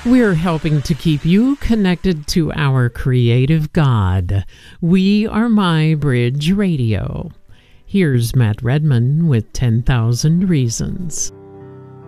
We're helping to keep you connected to our creative God. We are My Bridge Radio. Here's Matt Redman with 10,000 Reasons.